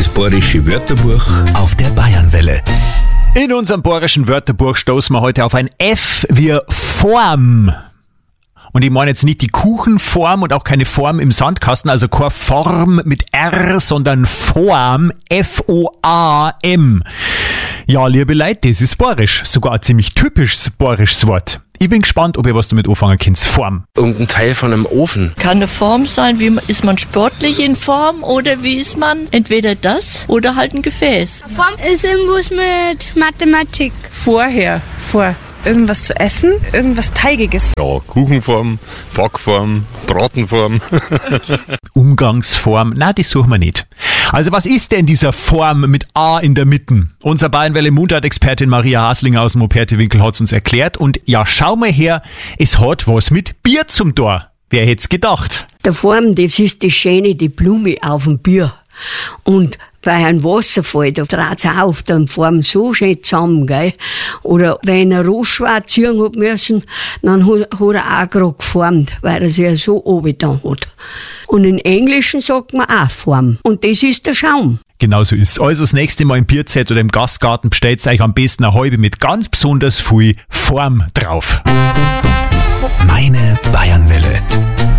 das bayerische Wörterbuch auf der Bayernwelle. In unserem bayerischen Wörterbuch stoßen wir heute auf ein F wie Form. Und ich meine jetzt nicht die Kuchenform und auch keine Form im Sandkasten, also keine Form mit R, sondern Form, F-O-A-M. Ja, liebe Leute, das ist bayerisch, sogar ein ziemlich typisches bayerisches Wort. Ich bin gespannt, ob ihr was damit anfangen könnt. Form. Irgendein Teil von einem Ofen. Kann eine Form sein, ist man sportlich in Form oder wie ist man? Entweder das oder halt ein Gefäß. Form ist irgendwas mit Mathematik. Vor. Irgendwas zu essen, irgendwas Teigiges. Ja, Kuchenform, Backform, Bratenform. Umgangsform, na, das suchen wir nicht. Also was ist denn dieser Form mit A in der Mitte? Unser Bayernwelle-Mundart-Expertin Maria Haslinger aus dem Operti-Winkel hat es uns erklärt. Und ja, schau mal her, es hat was mit Bier zum Tor. Wer hätt's gedacht? Der Form, das ist die Schöne, die Blume auf dem Bier. Und bei einem Wasserfall, da dreht's auf, dann formen so schön zusammen, gell. Oder wenn er Rostschwarz ziehen hat müssen, dann hat er auch gerade geformt, weil er sich ja so runtergetan hat. Und im Englischen sagt man auch Form. Und das ist der Schaum. Genau so ist es. Also das nächste Mal im Bierzelt oder im Gastgarten bestellt euch am besten eine halbe mit ganz besonders viel Form drauf. Meine Bayernwelle.